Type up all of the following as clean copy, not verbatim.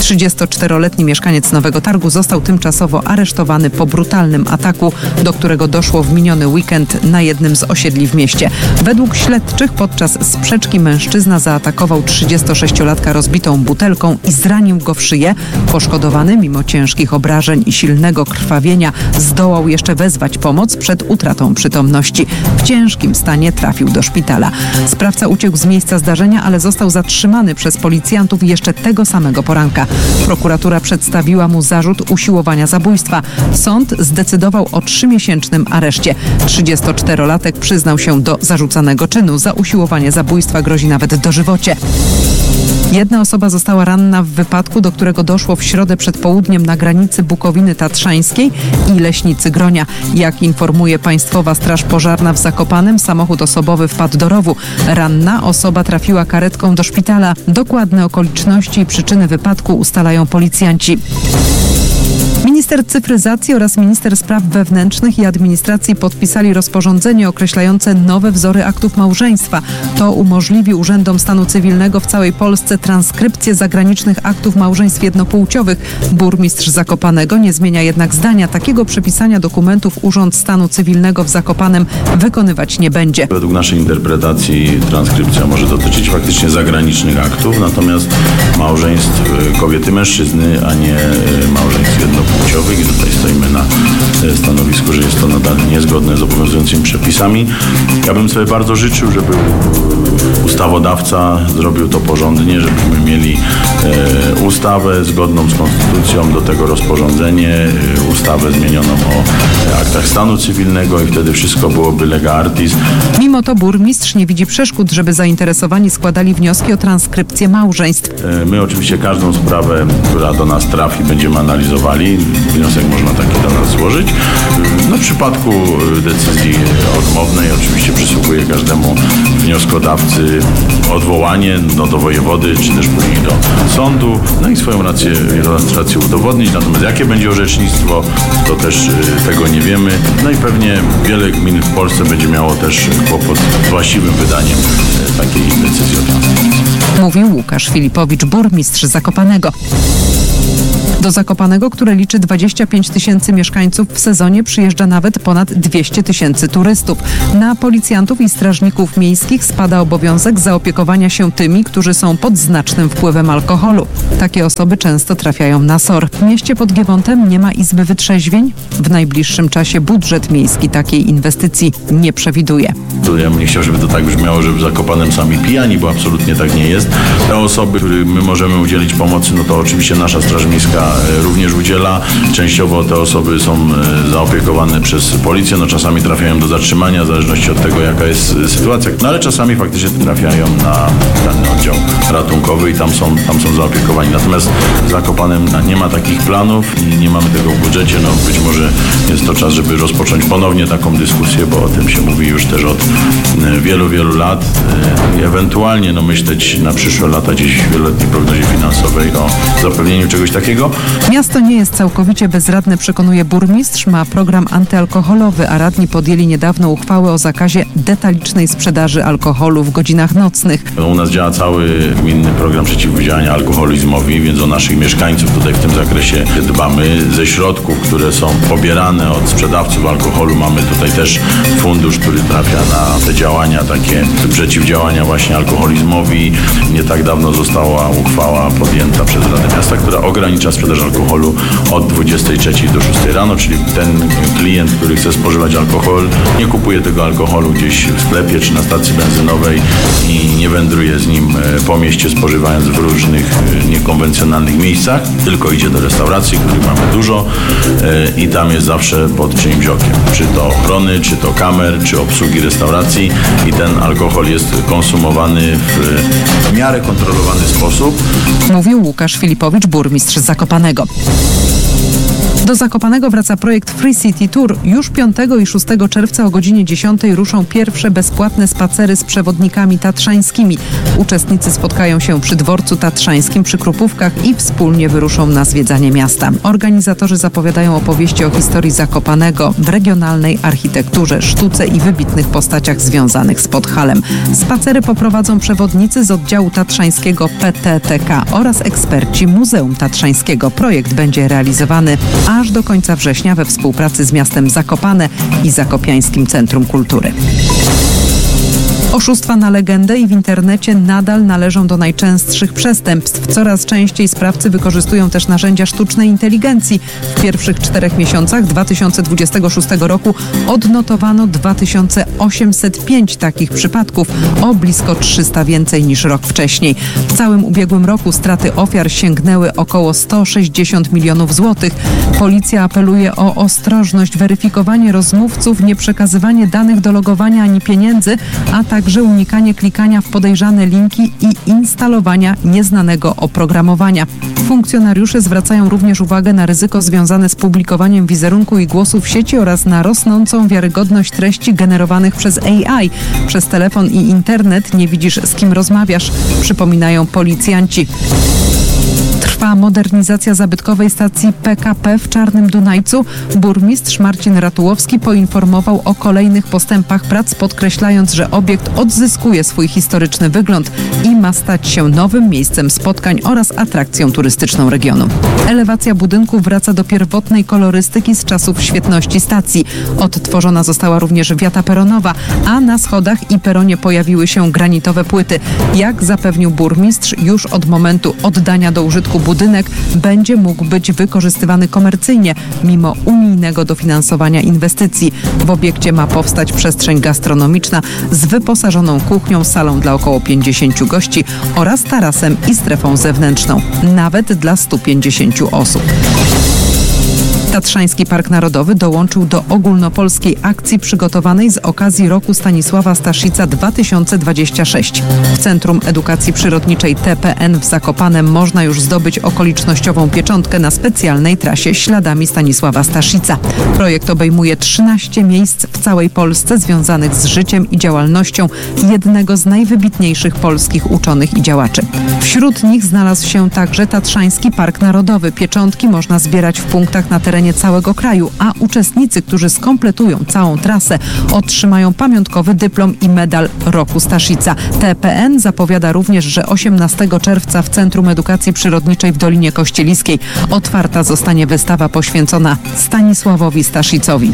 34-letni mieszkaniec Nowego Targu został tymczasowo aresztowany po brutalnym ataku, do którego doszło w miniony weekend na jednym z osiedli w mieście. Według śledczych podczas sprzeczki mężczyzna zaatakował 36-latka rozbitą butelką i zranił go w szyję. Poszkodowany, mimo ciężkich obrażeń i silnego krwawienia, zdołał jeszcze wezwać pomoc przed utratą przytomności. W ciężkim stanie trafił do szpitala. Sprawca uciekł z miejsca zdarzenia, ale został zatrzymany przez policjantów jeszcze tego samego poranka. Prokuratura przedstawiła mu zarzut usiłowania zabójstwa. Sąd zdecydował o 3-miesięcznym areszcie. 34-latek przyznał się do zarzucanego czynu. Za usiłowanie zabójstwa grozi nawet dożywocie. Jedna osoba została ranna w wypadku, do którego doszło w środę przed południem na granicy Bukowiny Tatrzańskiej i Leśnicy Gronia. Jak informuje Państwowa Straż Pożarna w Zakopanem, samochód osobowy wpadł do rowu. Ranna osoba trafiła karetką do szpitala. Dokładne okoliczności i przyczyny wypadku ustalają policjanci. Minister cyfryzacji oraz minister spraw wewnętrznych i administracji podpisali rozporządzenie określające nowe wzory aktów małżeństwa. To umożliwi urzędom stanu cywilnego w całej Polsce transkrypcję zagranicznych aktów małżeństw jednopłciowych. Burmistrz Zakopanego nie zmienia jednak zdania. Takiego przepisania dokumentów Urząd Stanu Cywilnego w Zakopanem wykonywać nie będzie. Według naszej interpretacji transkrypcja może dotyczyć faktycznie zagranicznych aktów, natomiast małżeństw kobiety, mężczyzny, a nie małżeństw jednopłciowych. I tutaj stoimy na stanowisku, że jest to nadal niezgodne z obowiązującymi przepisami. Ja bym sobie bardzo życzył, żeby ustawodawca zrobił to porządnie, żebyśmy mieli ustawę zgodną z konstytucją, do tego rozporządzenie, ustawę zmienioną o aktach stanu cywilnego i wtedy wszystko byłoby lega artis. Mimo to burmistrz nie widzi przeszkód, żeby zainteresowani składali wnioski o transkrypcję małżeństw. My oczywiście każdą sprawę, która do nas trafi, będziemy analizowali. Wniosek można taki do nas złożyć. No, w przypadku decyzji odmownej oczywiście przysługuje każdemu wnioskodawcy odwołanie do wojewody, czy też później do sądu. No i swoją rację udowodnić. Natomiast jakie będzie orzecznictwo, to też tego nie wiemy. No i pewnie wiele gmin w Polsce będzie miało też kłopot z właściwym wydaniem takiej decyzji o transkrypcji. Mówił Łukasz Filipowicz, burmistrz Zakopanego. Do Zakopanego, które liczy 25 000 mieszkańców, w sezonie przyjeżdża nawet ponad 200 000 turystów. Na policjantów i strażników miejskich spada obowiązek zaopiekowania się tymi, którzy są pod znacznym wpływem alkoholu. Takie osoby często trafiają na SOR. W mieście pod Giewontem nie ma izby wytrzeźwień. W najbliższym czasie budżet miejski takiej inwestycji nie przewiduje. Ja bym nie chciał, żeby to tak brzmiało, że w Zakopanem sami pijani, bo absolutnie tak nie jest. Te osoby, którym my możemy udzielić pomocy, no to oczywiście nasza Straż Miejska również udziela. Częściowo te osoby są zaopiekowane przez policję, no czasami trafiają do zatrzymania, w zależności od tego, jaka jest sytuacja. No ale czasami faktycznie trafiają na dany oddział ratunkowy i tam są zaopiekowani. Natomiast w Zakopanem nie ma takich planów i nie mamy tego w budżecie. No być może jest to czas, żeby rozpocząć ponownie taką dyskusję, bo o tym się mówi już też od wielu, wielu lat i ewentualnie myśleć na przyszłe lata gdzieś w wieloletniej prognozie finansowej o zapewnieniu czegoś takiego. Miasto nie jest całkowicie bezradne, przekonuje burmistrz. Ma program antyalkoholowy, a radni podjęli niedawno uchwałę o zakazie detalicznej sprzedaży alkoholu w godzinach nocnych. U nas działa cały gminny program przeciwdziałania alkoholizmowi, więc o naszych mieszkańców tutaj w tym zakresie dbamy. Ze środków, które są pobierane od sprzedawców alkoholu, mamy tutaj też fundusz, który trafia na te działania takie przeciwdziałania właśnie alkoholizmowi. Nie tak dawno została uchwała podjęta przez Radę Miasta, która ogranicza sprzedaż alkoholu od 23 do 6 rano, czyli ten klient, który chce spożywać alkohol, nie kupuje tego alkoholu gdzieś w sklepie czy na stacji benzynowej i nie wędruje z nim po mieście, spożywając w różnych niekonwencjonalnych miejscach, tylko idzie do restauracji, których mamy dużo i tam jest zawsze pod czyimś okiem. Czy to ochrony, czy to kamer, czy obsługi restauracji i ten alkohol jest konsumowany w miarę kontrolowany sposób. Mówił Łukasz Filipowicz, burmistrz Zakopanego. Do Zakopanego wraca projekt Free City Tour. Już 5 i 6 czerwca o godzinie 10 ruszą pierwsze bezpłatne spacery z przewodnikami tatrzańskimi. Uczestnicy spotkają się przy dworcu tatrzańskim przy Krupówkach i wspólnie wyruszą na zwiedzanie miasta. Organizatorzy zapowiadają opowieści o historii Zakopanego, w regionalnej architekturze, sztuce i wybitnych postaciach związanych z Podhalem. Spacery poprowadzą przewodnicy z oddziału tatrzańskiego PTTK oraz eksperci Muzeum Tatrzańskiego. Projekt będzie realizowany aż do końca września we współpracy z miastem Zakopane i Zakopiańskim Centrum Kultury. Oszustwa na legendę i w internecie nadal należą do najczęstszych przestępstw. Coraz częściej sprawcy wykorzystują też narzędzia sztucznej inteligencji. W pierwszych 4 miesiącach 2026 roku odnotowano 2805 takich przypadków, o blisko 300 więcej niż rok wcześniej. W całym ubiegłym roku straty ofiar sięgnęły około 160 milionów złotych. Policja apeluje o ostrożność, weryfikowanie rozmówców, nieprzekazywanie danych do logowania ani pieniędzy, a także unikanie klikania w podejrzane linki i instalowania nieznanego oprogramowania. Funkcjonariusze zwracają również uwagę na ryzyko związane z publikowaniem wizerunku i głosu w sieci oraz na rosnącą wiarygodność treści generowanych przez AI. Przez telefon i internet nie widzisz, z kim rozmawiasz, przypominają policjanci. Trwa modernizacja zabytkowej stacji PKP w Czarnym Dunajcu. Burmistrz Marcin Ratułowski poinformował o kolejnych postępach prac, podkreślając, że obiekt odzyskuje swój historyczny wygląd i ma stać się nowym miejscem spotkań oraz atrakcją turystyczną regionu. Elewacja budynku wraca do pierwotnej kolorystyki z czasów świetności stacji. Odtworzona została również wiata peronowa, a na schodach i peronie pojawiły się granitowe płyty. Jak zapewnił burmistrz, już od momentu oddania do użytku budynek będzie mógł być wykorzystywany komercyjnie, mimo unijnego dofinansowania inwestycji. W obiekcie ma powstać przestrzeń gastronomiczna z wyposażoną kuchnią, salą dla około 50 gości oraz tarasem i strefą zewnętrzną, nawet dla 150 osób. Tatrzański Park Narodowy dołączył do ogólnopolskiej akcji przygotowanej z okazji Roku Stanisława Staszica 2026. W Centrum Edukacji Przyrodniczej TPN w Zakopanem można już zdobyć okolicznościową pieczątkę na specjalnej trasie śladami Stanisława Staszica. Projekt obejmuje 13 miejsc w całej Polsce związanych z życiem i działalnością jednego z najwybitniejszych polskich uczonych i działaczy. Wśród nich znalazł się także Tatrzański Park Narodowy. Pieczątki można zbierać w punktach na terenie całego kraju, a uczestnicy, którzy skompletują całą trasę, otrzymają pamiątkowy dyplom i medal Roku Staszica. TPN zapowiada również, że 18 czerwca w Centrum Edukacji Przyrodniczej w Dolinie Kościeliskiej otwarta zostanie wystawa poświęcona Stanisławowi Staszicowi.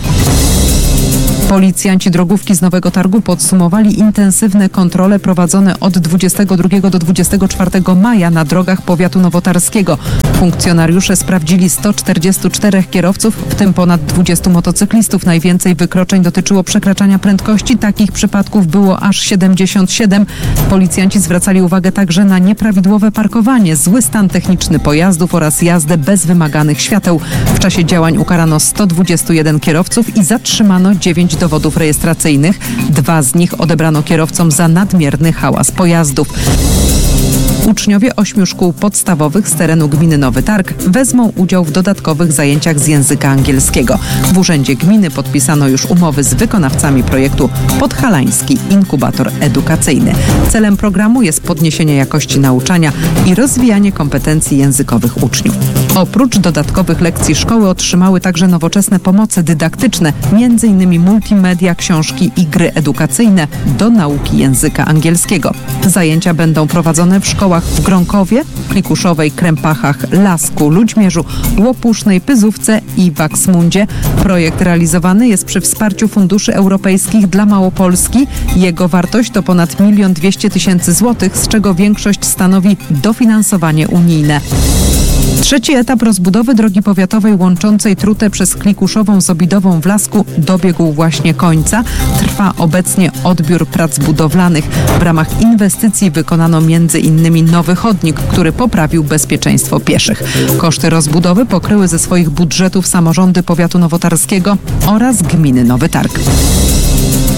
Policjanci drogówki z Nowego Targu podsumowali intensywne kontrole prowadzone od 22 do 24 maja na drogach powiatu nowotarskiego. Funkcjonariusze sprawdzili 144 kierowców, w tym ponad 20 motocyklistów. Najwięcej wykroczeń dotyczyło przekraczania prędkości. Takich przypadków było aż 77. Policjanci zwracali uwagę także na nieprawidłowe parkowanie, zły stan techniczny pojazdów oraz jazdę bez wymaganych świateł. W czasie działań ukarano 121 kierowców i zatrzymano 9 dowodów rejestracyjnych. 2 z nich odebrano kierowcom za nadmierny hałas pojazdów. Uczniowie 8 szkół podstawowych z terenu gminy Nowy Targ wezmą udział w dodatkowych zajęciach z języka angielskiego. W Urzędzie Gminy podpisano już umowy z wykonawcami projektu Podhalański Inkubator Edukacyjny. Celem programu jest podniesienie jakości nauczania i rozwijanie kompetencji językowych uczniów. Oprócz dodatkowych lekcji szkoły otrzymały także nowoczesne pomoce dydaktyczne, m.in. multimedia, książki i gry edukacyjne do nauki języka angielskiego. Zajęcia będą prowadzone w szkołach w Gronkowie, Klikuszowej, Krępachach, Lasku, Ludźmierzu, Łopusznej, Pyzówce i Waksmundzie. Projekt realizowany jest przy wsparciu funduszy europejskich dla Małopolski. Jego wartość to ponad 1 200 000 złotych, z czego większość stanowi dofinansowanie unijne. Trzeci etap rozbudowy drogi powiatowej łączącej Trutę przez Klikuszową z Obidową w Lasku dobiegł właśnie końca. Trwa obecnie odbiór prac budowlanych. W ramach inwestycji wykonano m.in. nowy chodnik, który poprawił bezpieczeństwo pieszych. Koszty rozbudowy pokryły ze swoich budżetów samorządy powiatu nowotarskiego oraz gminy Nowy Targ.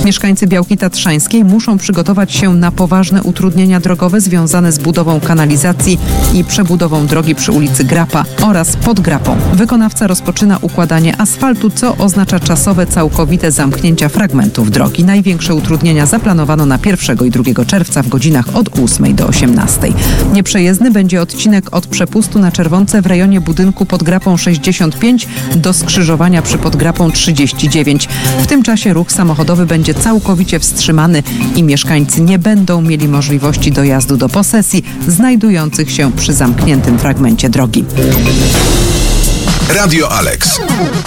Mieszkańcy Białki Tatrzańskiej muszą przygotować się na poważne utrudnienia drogowe związane z budową kanalizacji i przebudową drogi przy ulicy Grapa oraz pod Grapą. Wykonawca rozpoczyna układanie asfaltu, co oznacza czasowe, całkowite zamknięcia fragmentów drogi. Największe utrudnienia zaplanowano na 1 i 2 czerwca w godzinach od 8 do 18. Nieprzejezdny będzie odcinek od przepustu na Czerwonce w rejonie budynku pod Grapą 65 do skrzyżowania przy pod Grapą 39. W tym czasie ruch samochodowy będzie całkowicie wstrzymany i mieszkańcy nie będą mieli możliwości dojazdu do posesji znajdujących się przy zamkniętym fragmencie drogi. Radio Alex.